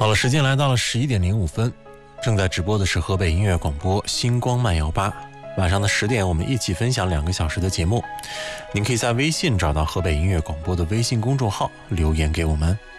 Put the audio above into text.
好了，时间来到了11点05分，正在直播的是河北音乐广播星光慢摇吧。晚上的10点，我们一起分享2个小时的节目。您可以在微信找到河北音乐广播的微信公众号，留言给我们。